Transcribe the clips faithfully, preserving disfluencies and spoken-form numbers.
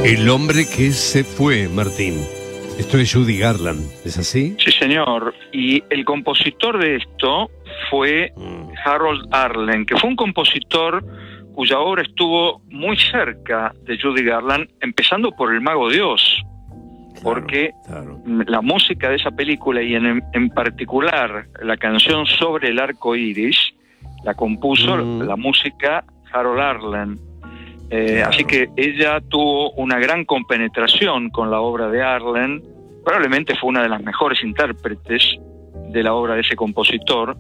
El hombre que se fue, Martín. Esto es Judy Garland, ¿es así? Sí, señor. Y el compositor de esto fue mm. Harold Arlen, que fue un compositor cuya obra estuvo muy cerca de Judy Garland, empezando por El Mago de Oz, claro, porque claro. la música de esa película, y en, en particular la canción Sobre el arco iris, la compuso mm. la música Harold Arlen. Eh, claro. Así que ella tuvo una gran compenetración con la obra de Arlen, probablemente fue una de las mejores intérpretes de la obra de ese compositor,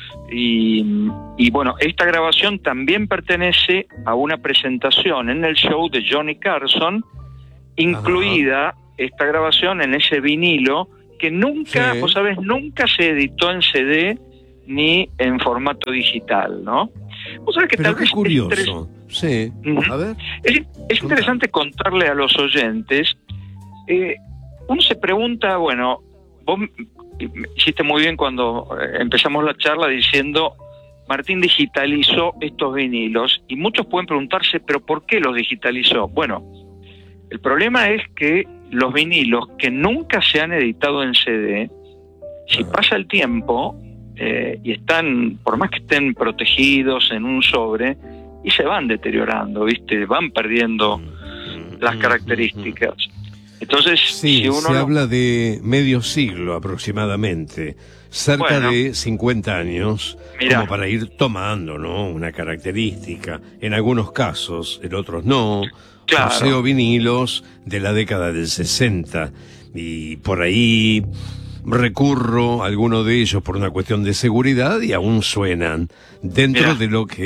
y, y bueno, esta grabación también pertenece a una presentación en el show de Johnny Carson, incluida Ajá. esta grabación en ese vinilo que nunca, sí. vos sabés, nunca se editó en C D ni en formato digital, ¿no? Vos sabés que Pero tal qué vez curioso. Es sí, uh-huh. a ver. Es, es interesante contarle a los oyentes. Eh, uno se pregunta, bueno, vos hiciste muy bien cuando empezamos la charla diciendo Martín digitalizó estos vinilos, y muchos pueden preguntarse, ¿pero por qué los digitalizó? Bueno, el problema es que los vinilos que nunca se han editado en C D, si pasa el tiempo eh, y están, por más que estén protegidos en un sobre, y se van deteriorando, ¿viste? Van perdiendo las características. Entonces, sí, si uno se no... habla de medio siglo aproximadamente, cerca bueno, de cincuenta años, mirá. Como para ir tomando, ¿no? Una característica. En algunos casos, en otros no. Claro. Poseo vinilos de la década del sesenta, y por ahí recurro a alguno de ellos por una cuestión de seguridad, y aún suenan dentro mirá. De lo que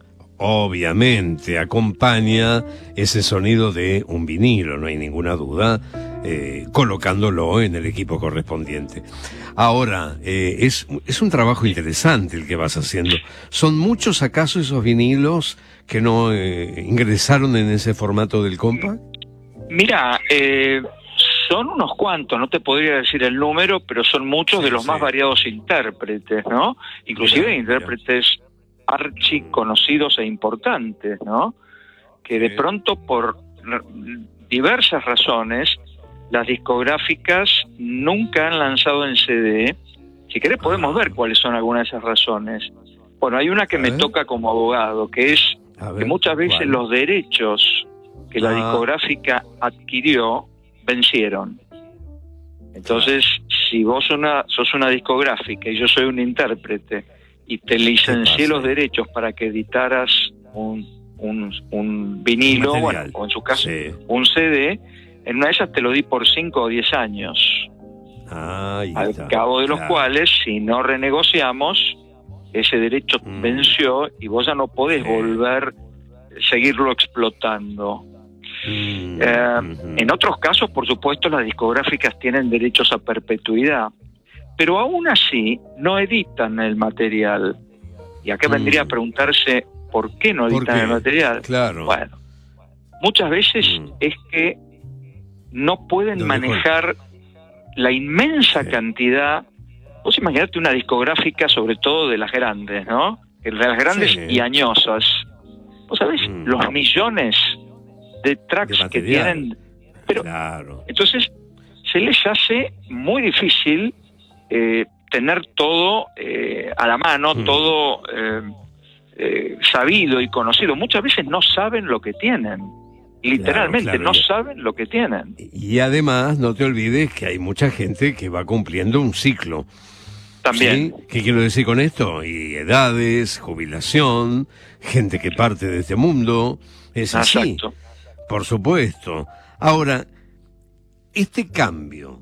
obviamente acompaña ese sonido de un vinilo, no hay ninguna duda, eh, colocándolo en el equipo correspondiente. Ahora, eh, es, es un trabajo interesante el que vas haciendo. ¿Son muchos acaso esos vinilos que no eh, ingresaron en ese formato del compact? Mira, eh, son unos cuantos, no te podría decir el número, pero son muchos sí, de los sí. más variados intérpretes, ¿no? Inclusive mira, intérpretes mira. archiconocidos e importantes, ¿no? Que de pronto, por diversas razones, las discográficas nunca han lanzado en C D. Si querés podemos ver cuáles son algunas de esas razones. Bueno, hay una que me toca como abogado, que es que muchas veces ¿cuál? Los derechos que la ah. discográfica adquirió vencieron. Entonces, si vos una, sos una discográfica y yo soy un intérprete, y te licencié los derechos para que editaras un, un, un vinilo, bueno, o en su caso sí. un C D, en una de esas te lo di por cinco o diez años. Ah, al está. Cabo de los claro. cuales, si no renegociamos, ese derecho mm. venció y vos ya no podés sí. volver a seguirlo explotando. Mm. Eh, mm-hmm. En otros casos, por supuesto, las discográficas tienen derechos a perpetuidad, pero aún así no editan el material. Y acá mm. vendría a preguntarse por qué no editan qué? el material. Claro. Bueno, muchas veces mm. es que no pueden no manejar la inmensa sí. cantidad. Vos imaginate una discográfica, sobre todo de las grandes, ¿no? De las grandes sí. y añosas. ¿Vos sabés mm. los millones de tracks de que tienen? Pero, claro. Entonces, se les hace muy difícil Eh, tener todo eh, a la mano, mm. todo eh, eh, sabido y conocido. Muchas veces no saben lo que tienen, literalmente claro, claro. no saben lo que tienen. Y además no te olvides que hay mucha gente que va cumpliendo un ciclo. También. ¿Sí? ¿Qué quiero decir con esto? Y edades, jubilación, gente que parte de este mundo, es así. Exacto. Por supuesto. Ahora, este cambio,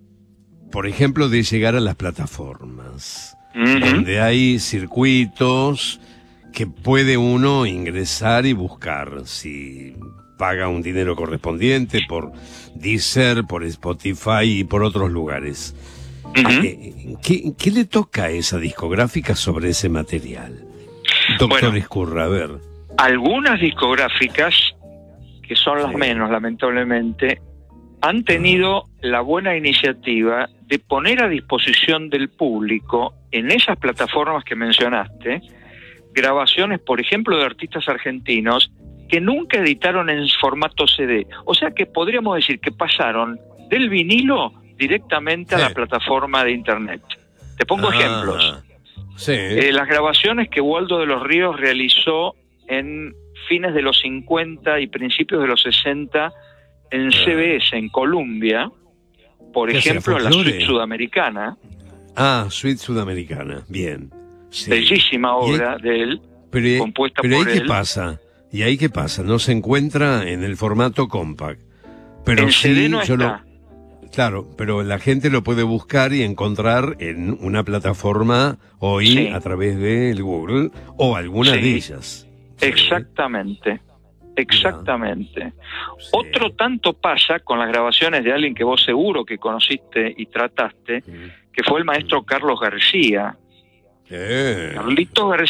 por ejemplo, de llegar a las plataformas, uh-huh. donde hay circuitos que puede uno ingresar y buscar, si paga un dinero correspondiente por Deezer, por Spotify y por otros lugares. Uh-huh. Eh, ¿qué, ¿Qué le toca a esa discográfica sobre ese material? Doctor bueno, Ezcurra, a ver. Algunas discográficas, que son las sí. menos, lamentablemente, han tenido la buena iniciativa de poner a disposición del público en esas plataformas que mencionaste grabaciones, por ejemplo, de artistas argentinos que nunca editaron en formato C D. O sea que podríamos decir que pasaron del vinilo directamente sí. a la plataforma de internet. Te pongo ah, ejemplos. Sí. Eh, las grabaciones que Waldo de los Ríos realizó en fines de los cincuenta y principios de los sesenta en ah. C B S, en Columbia, por ejemplo, en la suite sudamericana. Ah, suite sudamericana, bien. Sí. Bellísima obra ahí, de él, pero, compuesta pero por ahí él. ¿Qué pasa? ¿Y ahí qué pasa? No se encuentra en el formato compact. Pero en sí, C D no yo está. Lo, claro, pero la gente lo puede buscar y encontrar en una plataforma hoy sí. a través del Google o alguna sí. de ellas. Sí. Exactamente. Exactamente. Sí. Otro tanto pasa con las grabaciones de alguien que vos seguro que conociste y trataste, que fue el maestro Carlos García. Eh. Carlitos García